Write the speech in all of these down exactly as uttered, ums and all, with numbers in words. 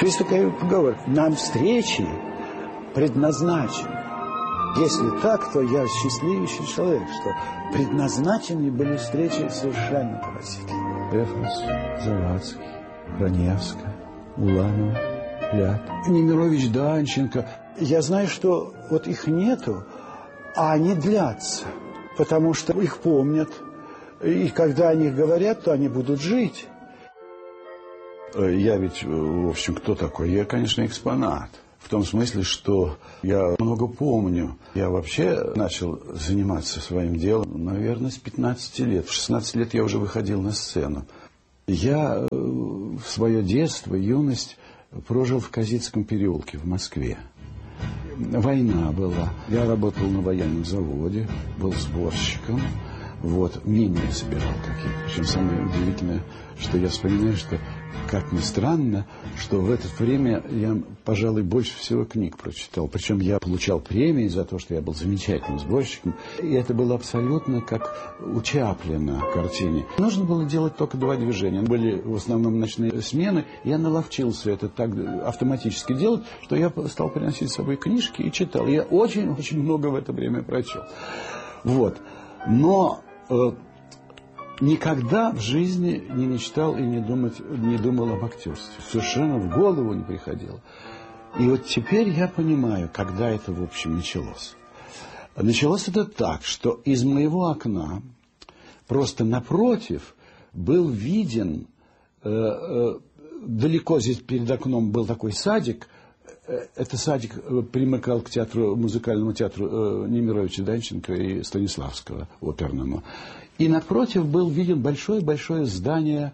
Есть такая поговорка: нам встречи предназначены. Если так, то я счастливейший человек, что предназначены были встречи совершенно поразительные. Эфрос, Завадский, Раневская, Уланова, Плят, Немирович, Данченко. Я знаю, что вот их нету, а они длятся, потому что их помнят. И когда о них говорят, то они будут жить. Я ведь, в общем, кто такой? Я, конечно, экспонат. В том смысле, что я много помню. Я вообще начал заниматься своим делом, наверное, с пятнадцати лет. В шестнадцать лет я уже выходил на сцену. Я в свое детство, юность прожил в Казицком переулке в Москве. Война была. Я работал на военном заводе, был сборщиком. Вот, менее собирал какие-то. Причем самое удивительное, что я вспоминаю, что, как ни странно, что в это время я, пожалуй, больше всего книг прочитал. Причем я получал премии за то, что я был замечательным сборщиком. И это было абсолютно как у Чаплина в картине. Нужно было делать только два движения. Были в основном ночные смены. Я наловчился это так автоматически делать, что я стал приносить с собой книжки и читал. Я очень-очень много в это время прочел. Вот. Но э, никогда в жизни не мечтал и не, думать, не думал об актерстве. Совершенно в голову не приходило. И вот теперь я понимаю, когда это, в общем, началось. Началось это так, что из моего окна, просто напротив, был виден, э, э, далеко здесь перед окном был такой садик. Это садик примыкал к театру, музыкальному театру Немировича, Данченко и Станиславского, оперному. И напротив был виден большое-большое здание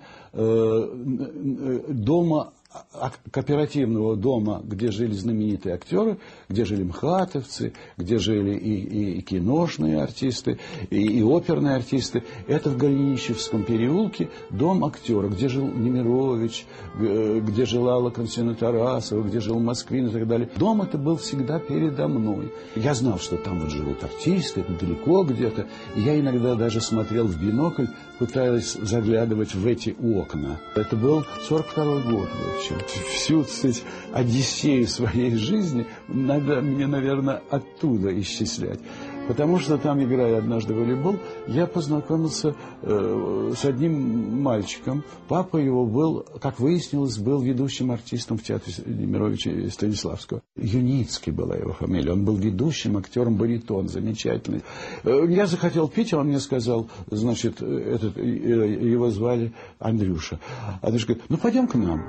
э, дома, кооперативного дома, где жили знаменитые актеры, где жили мхатовцы, где жили и, и, и киношные артисты, и, и оперные артисты. Это в Голенищевском переулке дом актера, где жил Немирович, где жила Алла Константиновна Тарасова, где жил Москвин и так далее. Дом это был всегда передо мной. Я знал, что там вот живут артисты, это далеко где-то. И я иногда даже смотрел в бинокль, пытаясь заглядывать в эти окна. Это был сорок второй год. Всю, кстати, одиссею своей жизни надо мне, наверное, оттуда исчислять. Потому что там, играя однажды в волейбол, я познакомился э, с одним мальчиком. Папа его был, как выяснилось, был ведущим артистом в театре Немировича и Станиславского. Юницкий была его фамилия. Он был ведущим актером, баритон, замечательный. Э, я захотел пить, а он мне сказал, значит, этот, э, его звали Андрюша. Андрюша говорит: ну, пойдем к нам.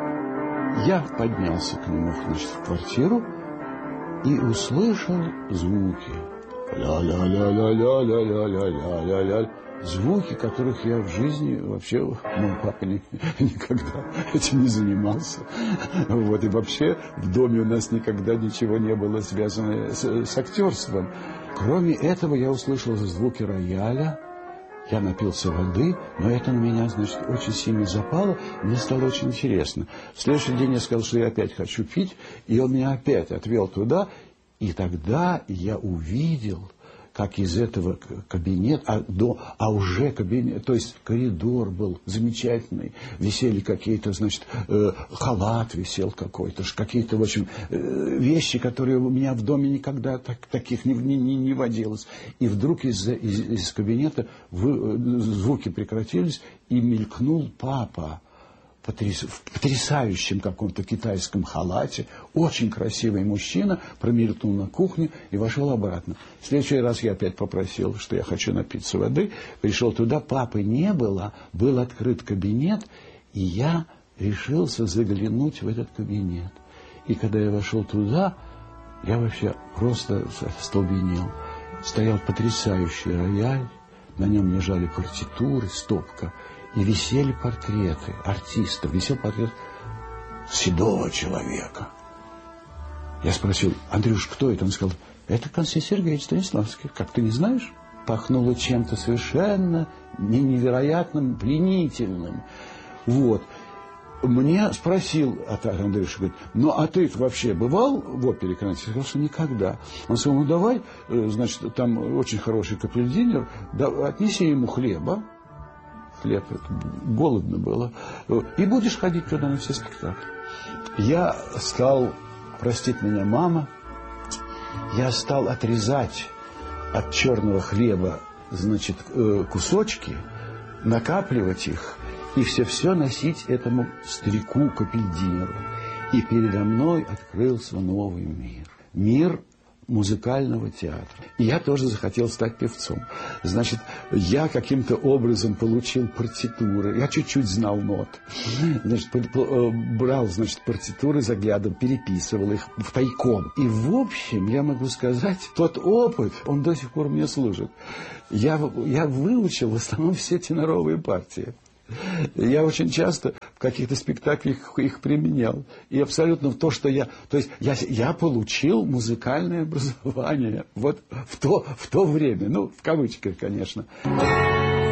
Я поднялся к нему, значит, в квартиру и услышал звуки. Ля-ля-ля-ля-ля-ля-ля-ля-ля-ля. Звуки, которых я в жизни вообще, мой папа не, никогда этим не занимался. Вот, и вообще в доме у нас никогда ничего не было связано с, с актерством. Кроме этого я услышал звуки рояля. Я напился воды, но это на меня, значит, очень сильно запало. Мне стало очень интересно. В следующий день я сказал, что я опять хочу пить, и он меня опять отвел туда. И тогда я увидел, как из этого кабинета, а, до, а уже кабинет, то есть коридор был замечательный, висели какие-то, значит, э, халат висел какой-то, какие-то, в общем, э, вещи, которые у меня в доме никогда так, таких не, не, не водилось. И вдруг из, из, из кабинета вы, звуки прекратились, и мелькнул папа. В потрясающем каком-то китайском халате, очень красивый мужчина, промелькнул на кухню и вошел обратно. В следующий раз я опять попросил, что я хочу напиться воды, пришел туда, папы не было, был открыт кабинет, и я решился заглянуть в этот кабинет. И когда я вошел туда, я вообще просто остолбенел. Стоял потрясающий рояль, на нем лежали партитуры, стопка. И висели портреты артистов. Висел портрет седого человека. Я спросил: Андрюш, кто это? Он сказал: это Константин Сергеевич Станиславский. Как, ты не знаешь? Пахнуло чем-то совершенно невероятным, пленительным. Вот. Мне спросил Андрюша, говорит: ну а ты вообще бывал в опере Константин? Я сказал, что никогда. Он сказал: ну давай, значит, там очень хороший капельдинер, да, отнеси ему хлеба. хлеб, голодно было. И будешь ходить туда на все спектакли. Я стал, простит меня мама, я стал отрезать от черного хлеба, значит, кусочки, накапливать их и все-все носить этому старику-капельдинеру. И передо мной открылся новый мир. Мир музыкального театра. И я тоже захотел стать певцом. Значит, я каким-то образом получил партитуры. Я чуть-чуть знал нот. Значит, брал, значит, партитуры, заглядывал, переписывал их втайком. И, в общем, я могу сказать, тот опыт, он до сих пор мне служит. Я, я выучил в основном все теноровые партии. Я очень часто в каких-то спектаклях их применял. И абсолютно то, что я... То есть я, я получил музыкальное образование. Вот в то, в то время. Ну, в кавычках, конечно.